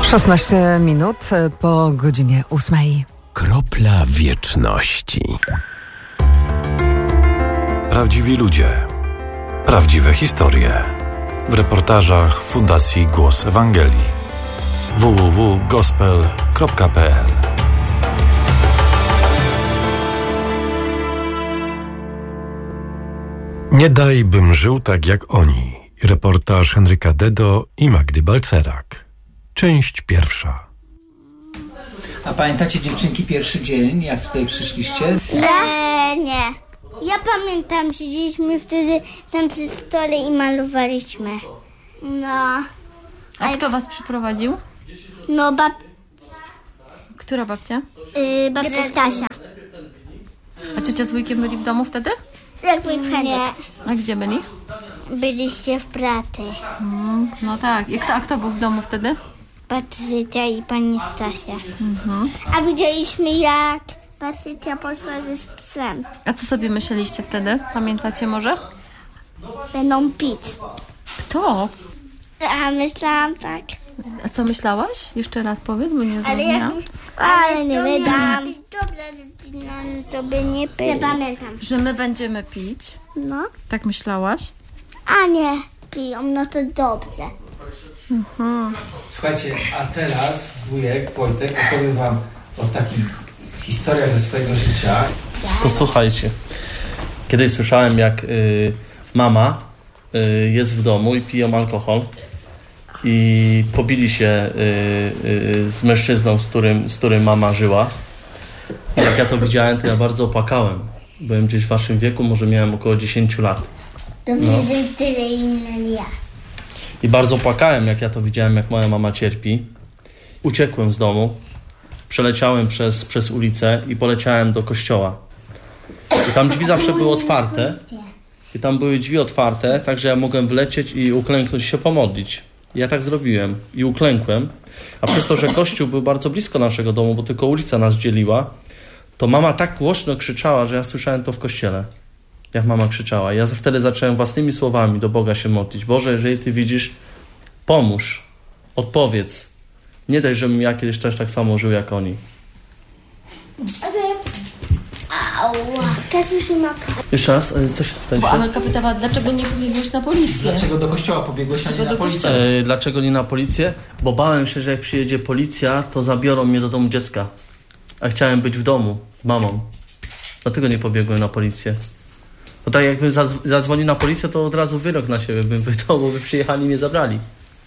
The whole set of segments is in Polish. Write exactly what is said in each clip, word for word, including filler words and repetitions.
szesnaście minut po godzinie ósmej. Kropla wieczności. Prawdziwi ludzie. Prawdziwe historie. W reportażach Fundacji Głos Ewangelii. w w w kropka gospel kropka p l. Nie daj, bym żył tak jak oni. Reportaż Henryka Dedo i Magdy Balcerak. Część pierwsza. A pamiętacie, dziewczynki, pierwszy dzień, jak tutaj przyszliście? Eee, nie. Ja pamiętam, siedzieliśmy wtedy tam przy stole i malowaliśmy. No. A kto was przyprowadził? No, bab... Która babcia? Yy, babcia Stasia. A ciocia z wujkiem byli w domu wtedy? Jak mój Fredek. A gdzie byli? Byliście w pracy. Mm, no tak. I kto, a kto był w domu wtedy? Patrycja i pani Stasia. Mhm. A widzieliśmy, jak Patrycja poszła ze psem. A co sobie myśleliście wtedy? Pamiętacie może? Będą pić. Kto? A myślałam tak. A co myślałaś? Jeszcze raz powiedz, bo nie Ale jak... zrozumiałam. Ale nie wydam. Dobra, no, to by nie było. Nie pamiętam. Że my będziemy pić? No. Tak myślałaś? A nie, piją, no to dobrze. Mhm. Słuchajcie, a teraz wujek Wojtek opowie wam o takich historiach ze swojego życia. To słuchajcie. Kiedyś słyszałem, jak y, mama y, jest w domu i piją alkohol i pobili się y, y, z mężczyzną, z którym, z którym mama żyła. I jak ja to widziałem, to ja bardzo opłakałem. Byłem gdzieś w waszym wieku, może miałem około dziesięć lat. Dobrze, No. że tyle ile ja. I bardzo płakałem, jak ja to widziałem, jak moja mama cierpi. Uciekłem z domu, przeleciałem przez, przez ulicę i poleciałem do kościoła. I tam drzwi zawsze były otwarte. I tam były drzwi otwarte, tak że ja mogłem wlecieć i uklęknąć się pomodlić. I ja tak zrobiłem i uklękłem. A przez to, że kościół był bardzo blisko naszego domu, bo tylko ulica nas dzieliła, to mama tak głośno krzyczała, że ja słyszałem to w kościele. Jak mama krzyczała. Ja wtedy zacząłem własnymi słowami do Boga się modlić. Boże, jeżeli Ty widzisz, pomóż, odpowiedz. Nie daj, żebym ja kiedyś też tak samo żył jak oni. Ała, Kasiusz ma... Jeszcze raz, co się Bo spytaliście? Amelka pytała, dlaczego nie pobiegłeś na policję? Dlaczego do kościoła pobiegłeś, a nie Do na policję? kościoła. E, dlaczego nie na policję? Bo bałem się, że jak przyjedzie policja, to zabiorą mnie do domu dziecka. A chciałem być w domu z mamą. Dlatego nie pobiegłem na policję. Bo tak jakbym zadzw- zadzwonił na policję, to od razu wyrok na siebie bym wydał, bo by przyjechali i mnie zabrali.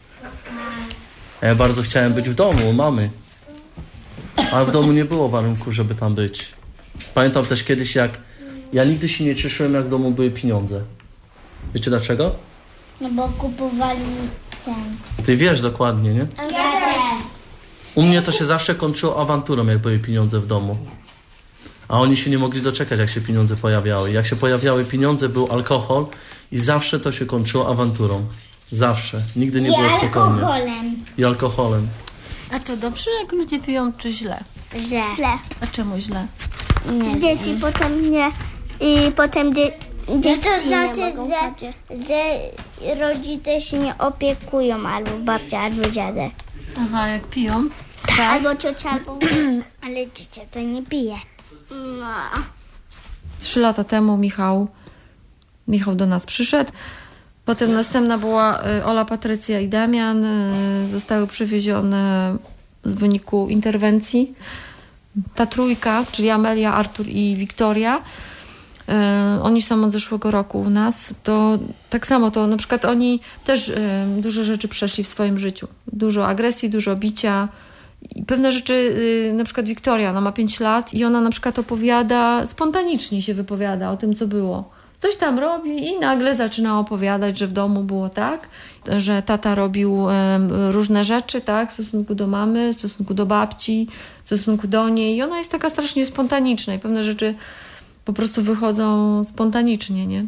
A ja bardzo chciałem być w domu u mamy. Ale w domu nie było warunku, żeby tam być. Pamiętam też kiedyś, jak ja nigdy się nie cieszyłem, jak w domu były pieniądze. Wiecie dlaczego? No bo kupowali ten. Ty wiesz dokładnie, nie? Ja też. U mnie to się zawsze kończyło awanturą, jak były pieniądze w domu. A oni się nie mogli doczekać, jak się pieniądze pojawiały. Jak się pojawiały pieniądze, był alkohol i zawsze to się kończyło awanturą. Zawsze. Nigdy nie I było spokojnie. alkoholem. I alkoholem. A to dobrze, jak ludzie piją, czy źle? Źle. Źle. A czemu źle? Nie dzieci wiem. Potem nie... I potem dzie, dzieci to znaczy, że, że rodzice się nie opiekują, albo babcia, albo dziadek. Aha, jak piją? Tak. Albo ciocia, albo... Ale ciocia to nie pije. No. Trzy lata temu Michał, Michał do nas przyszedł. Potem następna była Ola, Patrycja i Damian. Zostały przywiezione w wyniku interwencji. Ta trójka, czyli Amelia, Artur i Wiktoria, oni są od zeszłego roku u nas. To tak samo, to na przykład oni też dużo rzeczy przeszli w swoim życiu. Dużo agresji, dużo bicia. I pewne rzeczy, na przykład Wiktoria, ona ma pięć lat i ona na przykład opowiada, spontanicznie się wypowiada o tym, co było. Coś tam robi i nagle zaczyna opowiadać, że w domu było tak, że tata robił um, różne rzeczy, tak, w stosunku do mamy, w stosunku do babci, w stosunku do niej. I ona jest taka strasznie spontaniczna i pewne rzeczy po prostu wychodzą spontanicznie, nie?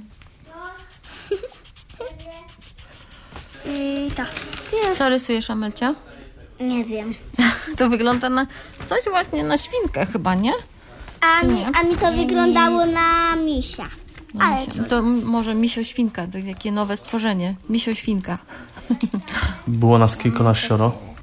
I tak. Co rysujesz, Amelcia? Nie wiem. To wygląda na coś właśnie na świnkę chyba, nie? A mi, a mi to wyglądało na misia. No, Ale misio. To m- może misio-świnka, to takie nowe stworzenie. Misio-świnka. Było nas kilkanaścioro.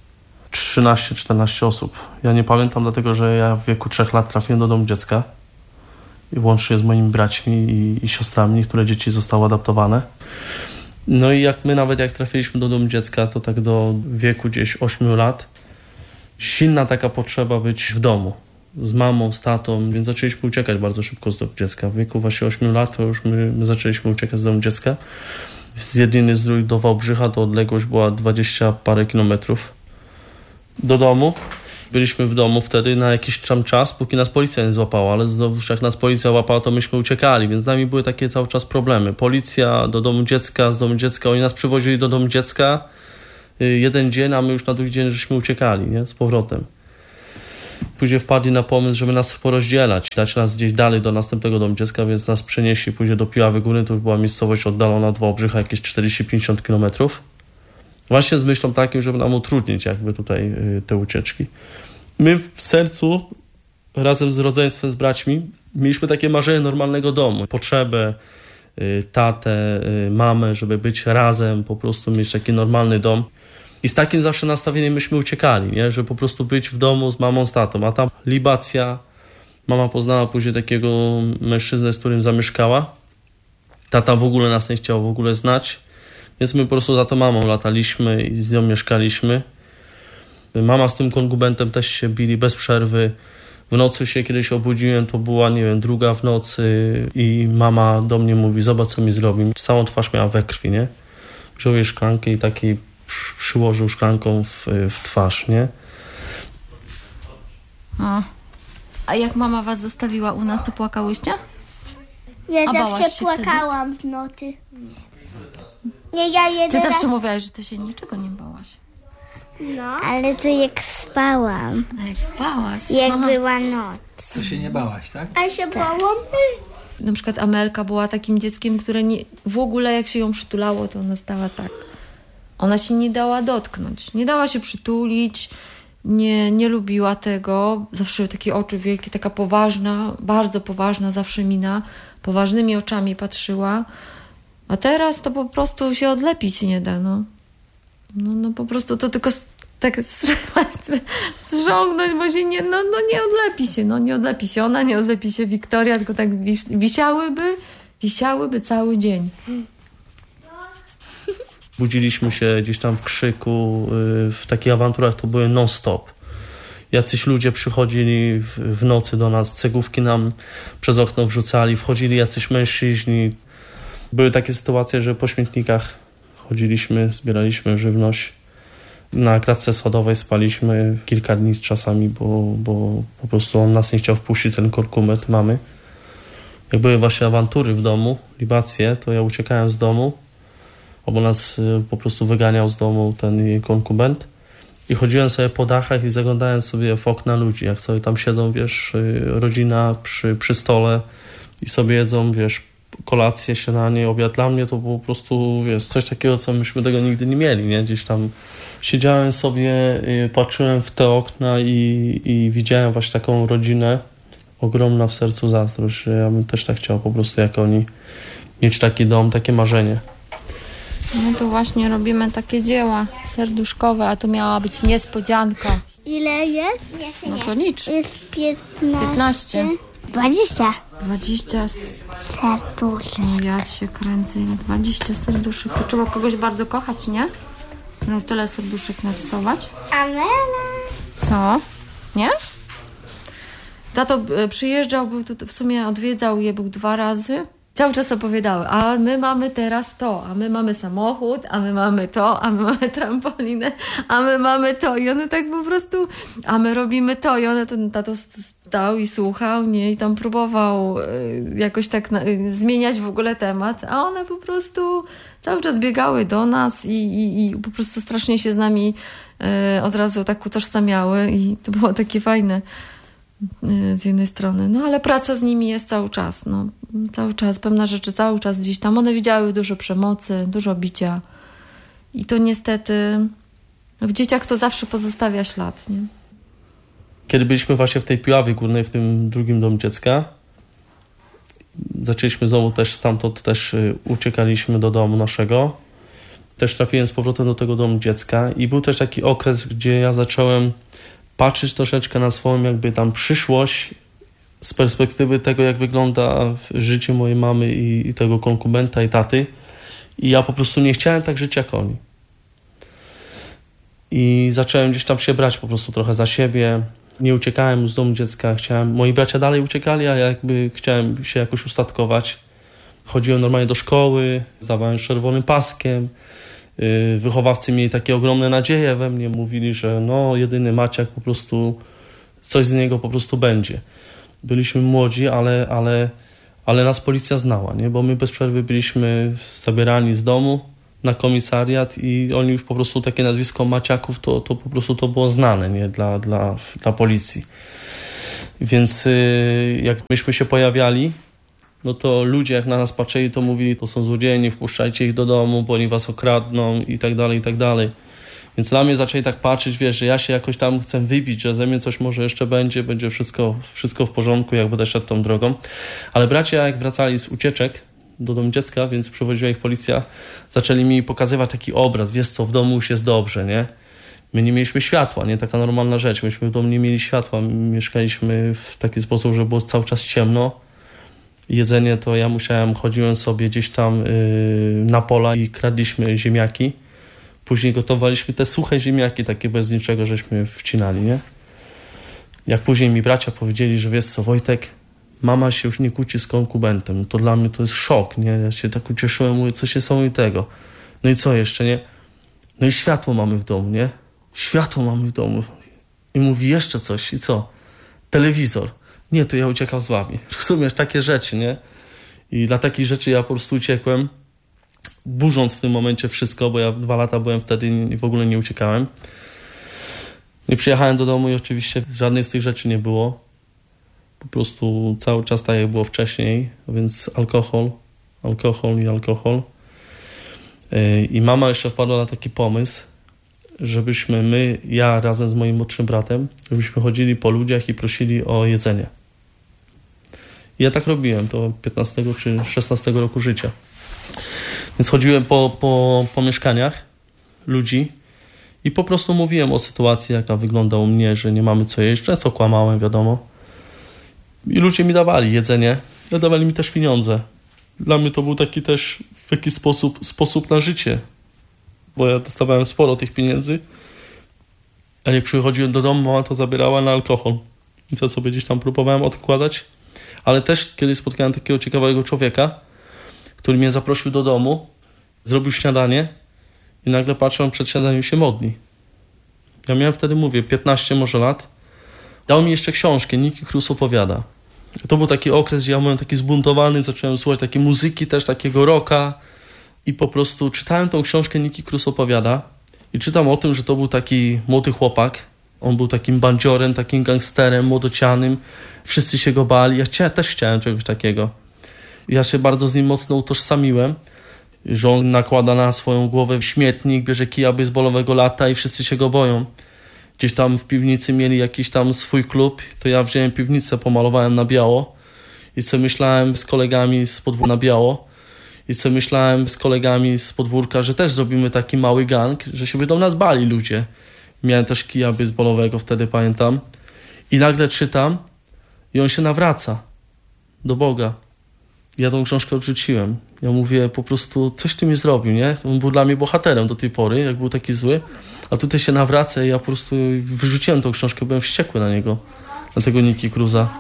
trzynaście czternaście osób. Ja nie pamiętam, dlatego że ja w wieku trzech lat trafiłem do domu dziecka. I łącznie z moimi braćmi i, i siostrami. Niektóre dzieci zostały adoptowane. No i jak my nawet jak trafiliśmy do domu dziecka, to tak do wieku gdzieś ośmiu lat, silna taka potrzeba być w domu. Z mamą, z tatą, więc zaczęliśmy uciekać bardzo szybko z domu dziecka. W wieku właśnie ośmiu lat to już my, my zaczęliśmy uciekać z domu dziecka. Z Jedliny Zdrój do Wałbrzycha to odległość była dwadzieścia parę kilometrów do domu. Byliśmy w domu wtedy na jakiś tam czas, póki nas policja nie złapała, ale znowu jak nas policja łapała, to myśmy uciekali, więc z nami były takie cały czas problemy. Policja do domu dziecka, z domu dziecka, oni nas przywozili do domu dziecka jeden dzień, a my już na drugi dzień żeśmy uciekali, nie? Z powrotem. Później wpadli na pomysł, żeby nas porozdzielać, dać nas gdzieś dalej do następnego domu dziecka, więc nas przenieśli później do Piławy Góry, to już była miejscowość oddalona od Wałbrzycha jakieś czterdzieści pięćdziesiąt kilometrów. Właśnie z myślą takim, żeby nam utrudnić jakby tutaj te ucieczki. My w sercu, razem z rodzeństwem, z braćmi, mieliśmy takie marzenie normalnego domu. Potrzebę, tatę, mamę, żeby być razem, po prostu mieć taki normalny dom. I z takim zawsze nastawieniem myśmy uciekali, nie? Żeby po prostu być w domu z mamą, z tatą. A tam libacja, mama poznała później takiego mężczyznę, z którym zamieszkała. Tata w ogóle nas nie chciał w ogóle znać. Więc my po prostu za to mamą lataliśmy i z nią mieszkaliśmy. Mama z tym konkubentem też się bili bez przerwy. W nocy się kiedyś obudziłem, to była, nie wiem, druga w nocy i mama do mnie mówi, zobacz co mi zrobi. Całą twarz miała we krwi, nie? Wziął jej szklankę i taki przyłożył szklanką w, w twarz, nie? A. A jak mama was zostawiła u nas, to płakałyście? Ja A zawsze płakałam wtedy? w nocy. Nie, ja jeden Ty zawsze raz... mówiłaś, że ty się niczego nie bałaś. No. Ale to jak spałam. A jak spałaś? Jak Aha. była noc. To się nie bałaś, tak? A się bałam? Na przykład Amelka była takim dzieckiem, które nie, w ogóle jak się ją przytulało, to ona stała tak. Ona się nie dała dotknąć. Nie dała się przytulić. Nie, nie lubiła tego. Zawsze takie oczy wielkie, taka poważna, bardzo poważna zawsze mina. Poważnymi oczami patrzyła. A teraz to po prostu się odlepić nie da, no. No, no po prostu to tylko tak strzymać, strzągnąć, bo się nie, no, no nie odlepi się, no nie odlepi się ona, nie odlepi się Wiktoria, tylko tak wis, wisiałyby, wisiałyby cały dzień. Budziliśmy się gdzieś tam w krzyku, w takich awanturach to były non-stop. Jacyś ludzie przychodzili w, w nocy do nas, cegówki nam przez okno wrzucali, wchodzili jacyś mężczyźni. Były takie sytuacje, że po śmietnikach chodziliśmy, zbieraliśmy żywność. Na klatce schodowej spaliśmy kilka dni z czasami, bo, bo po prostu on nas nie chciał wpuścić, ten korkumet mamy. Jak były właśnie awantury w domu, libacje, to ja uciekałem z domu, bo nas po prostu wyganiał z domu ten jej konkubent. I chodziłem sobie po dachach i zaglądałem sobie w okna ludzi, jak sobie tam siedzą, wiesz, rodzina przy, przy stole i sobie jedzą, wiesz, kolację, śniadanie, obiad. Dla mnie to było po prostu, wiesz, coś takiego, co myśmy tego nigdy nie mieli, nie? Gdzieś tam siedziałem sobie, patrzyłem w te okna i, i widziałem właśnie taką rodzinę, ogromna w sercu zazdrość, że ja bym też tak chciał po prostu jak oni mieć taki dom, takie marzenie. No to właśnie robimy takie dzieła serduszkowe, a to miała być niespodzianka. Ile jest? No to licz. Jest piętnaście. piętnaście. Dwadzieścia. dwadzieścia. Serduszek. No ja cię kręcę. dwadzieścia serduszek. To trzeba kogoś bardzo kochać, nie? No tyle serduszek narysować. Amela. Co? Nie? Tato przyjeżdżał, był tu, w sumie odwiedzał je, był dwa razy. Cały czas opowiadały, a my mamy teraz to, a my mamy samochód, a my mamy to, a my mamy trampolinę, a my mamy to. I one tak po prostu, a my robimy to. I one, ten tato stał i słuchał, nie? I tam próbował y, jakoś tak na, y, zmieniać w ogóle temat, a one po prostu cały czas biegały do nas i, i, i po prostu strasznie się z nami y, od razu tak utożsamiały i to było takie fajne. Z jednej strony, no ale praca z nimi jest cały czas, no cały czas, pewne rzeczy cały czas gdzieś tam, one widziały dużo przemocy, dużo bicia i to niestety w dzieciach to zawsze pozostawia ślad, nie? Kiedy byliśmy właśnie w tej Piławie Górnej, w tym drugim domu dziecka, zaczęliśmy znowu też stamtąd też uciekaliśmy do domu naszego Też trafiłem z powrotem do tego domu dziecka i był też taki okres, gdzie ja zacząłem patrzeć troszeczkę na swoją jakby tam przyszłość z perspektywy tego, jak wygląda życie mojej mamy i, i tego konkubenta i taty. I ja po prostu nie chciałem tak żyć jak oni. I zacząłem gdzieś tam się brać po prostu trochę za siebie. Nie uciekałem z domu dziecka. Chciałem, moi bracia dalej uciekali, a ja jakby chciałem się jakoś ustatkować. Chodziłem normalnie do szkoły, zdawałem z czerwonym paskiem. Wychowawcy mieli takie ogromne nadzieje we mnie. Mówili, że no jedyny Maciak po prostu, coś z niego po prostu będzie. Byliśmy młodzi, ale, ale, ale nas policja znała, nie? Bo my bez przerwy byliśmy zabierani z domu na komisariat i oni już po prostu takie nazwisko Maciaków to, to po prostu to było znane, nie? Dla, dla, dla policji. Więc jak myśmy się pojawiali, no to ludzie jak na nas patrzyli, to mówili, to są złodzieje, nie wpuszczajcie ich do domu, bo oni was okradną i tak dalej, i tak dalej. Więc na mnie zaczęli tak patrzeć, wiesz, że ja się jakoś tam chcę wybić, że ze mnie coś może jeszcze będzie, będzie wszystko, wszystko w porządku, jak będę szedł tą drogą. Ale bracia, jak wracali z ucieczek do domu dziecka, więc przywoziła ich policja, zaczęli mi pokazywać taki obraz, wiesz co, w domu już jest dobrze, nie? My nie mieliśmy światła, nie? Taka normalna rzecz. Myśmy w domu nie mieli światła, my mieszkaliśmy w taki sposób, że było cały czas ciemno. Jedzenie to ja musiałem, chodziłem sobie gdzieś tam yy, na pola i kradliśmy ziemniaki. Później gotowaliśmy te suche ziemniaki, takie bez niczego, żeśmy wcinali, nie? Jak później mi bracia powiedzieli, że wiesz co, Wojtek, mama się już nie kłóci z konkubentem, no to dla mnie to jest szok, nie? Ja się tak ucieszyłem, mówię, coś niesamowitego. No i co jeszcze, nie? No i światło mamy w domu, nie? Światło mamy w domu. I mówi jeszcze coś, i co? Telewizor. Nie, to ja uciekam z wami. Rozumiesz, takie rzeczy, nie? I dla takich rzeczy ja po prostu uciekłem, burząc w tym momencie wszystko, bo ja dwa lata byłem wtedy i w ogóle nie uciekałem. I przyjechałem do domu i oczywiście żadnej z tych rzeczy nie było. Po prostu cały czas tak jak było wcześniej, a więc alkohol, alkohol i alkohol. I mama jeszcze wpadła na taki pomysł, żebyśmy my, ja razem z moim młodszym bratem, żebyśmy chodzili po ludziach i prosili o jedzenie. I ja tak robiłem, to piętnastego czy szesnastego roku życia. Więc chodziłem po, po, po mieszkaniach ludzi i po prostu mówiłem o sytuacji, jaka wygląda u mnie, że nie mamy co jeść. Często kłamałem, wiadomo. I ludzie mi dawali jedzenie, ale dawali mi też pieniądze. Dla mnie to był taki też w jakiś sposób sposób na życie, bo ja dostawałem sporo tych pieniędzy, a jak przychodziłem do domu, mama to zabierała na alkohol. I to sobie gdzieś tam próbowałem odkładać, ale też kiedyś spotkałem takiego ciekawego człowieka, który mnie zaprosił do domu, zrobił śniadanie i nagle patrzę, on przed śniadaniem się modli. Ja miałem wtedy, mówię, piętnaście może lat. Dał mi jeszcze książkę, Nicky Cruz opowiada. To był taki okres, gdzie ja byłem taki zbuntowany, zacząłem słuchać takiej muzyki, też takiego rocka i po prostu czytałem tą książkę Nicky Cruz opowiada i czytam o tym, że to był taki młody chłopak. On był takim bandziorem, takim gangsterem, młodocianym. Wszyscy się go bali. Ja chcia, też chciałem czegoś takiego. Ja się bardzo z nim mocno utożsamiłem, że on nakłada na swoją głowę śmietnik, bierze kija baseballowego, lata i wszyscy się go boją. Gdzieś tam w piwnicy mieli jakiś tam swój klub, to ja wziąłem piwnicę, pomalowałem na biało i sobie myślałem z kolegami z podwórka na biało i sobie myślałem z kolegami z podwórka, że też zrobimy taki mały gang, że się będą nas bali ludzie. Miałem też kija baseballowego wtedy, pamiętam. I nagle czytam i on się nawraca do Boga. Ja tą książkę odrzuciłem. Ja mówię, po prostu coś ty mi zrobił, nie? On był dla mnie bohaterem do tej pory, jak był taki zły. A tutaj się nawraca i ja po prostu wyrzuciłem tą książkę, byłem wściekły na niego. Na tego Nicky Cruza.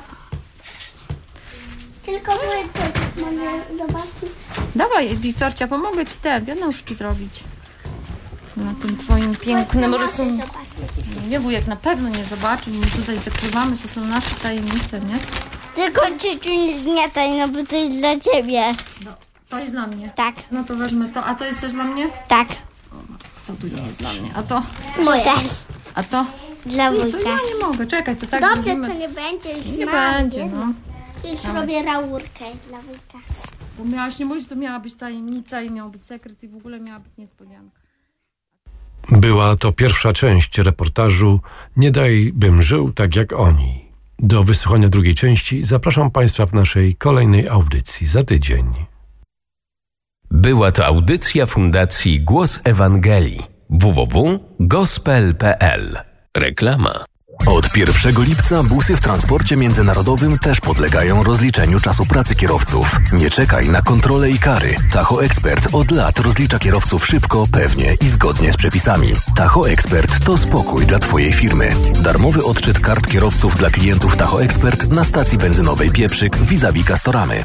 Tylko Wojtek, mogę zobaczyć? Dawaj, Wiktorcia, pomogę ci te wianuszki zrobić. Na tym twoim pięknym rysunku. Nie, wujek na pewno nie zobaczy, my tutaj zakrywamy, to są nasze tajemnice, nie? Tylko ciociu nie zmiataj, no bo to jest dla ciebie. No, to jest dla mnie. Tak. No to wezmę to. A to jest też dla mnie? Tak. Co tu nie jest dla mnie? A to? Moje. A to? Dla To wujka. ja nie mogę, czekaj, to tak Dobrze, będziemy... co nie będzie, już Nie mam, będzie, nie? no. Już robię laurkę dla wujka. Bo miałaś nie mówić, to miała być tajemnica i miał być sekret i w ogóle miała być niespodzianka. Była to pierwsza część reportażu Nie daj, bym żył tak jak oni. Do wysłuchania drugiej części zapraszam Państwa w naszej kolejnej audycji za tydzień. Była to audycja Fundacji Głos Ewangelii. w w w kropka gospel kropka p l. Reklama. Od pierwszego lipca busy w transporcie międzynarodowym też podlegają rozliczeniu czasu pracy kierowców. Nie czekaj na kontrole i kary. Tacho Expert od lat rozlicza kierowców szybko, pewnie i zgodnie z przepisami. Tacho Expert to spokój dla Twojej firmy. Darmowy odczyt kart kierowców dla klientów Tacho Expert na stacji benzynowej Pieprzyk vis-a-vis Castoramy.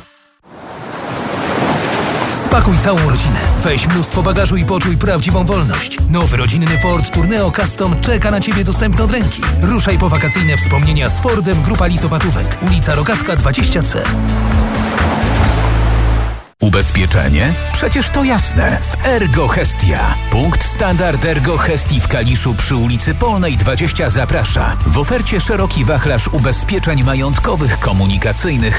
Spakuj całą rodzinę, weź mnóstwo bagażu i poczuj prawdziwą wolność. Nowy rodzinny Ford Tourneo Custom czeka na Ciebie dostępny od ręki. Ruszaj po wakacyjne wspomnienia z Fordem, Grupa Lisopatówek, ulica Rogatka dwadzieścia C. Ubezpieczenie? Przecież to jasne. W Ergo Hestia. Punkt standard Ergo Hestii w Kaliszu przy ulicy Polnej dwadzieścia zaprasza. W ofercie szeroki wachlarz ubezpieczeń majątkowych, komunikacyjnych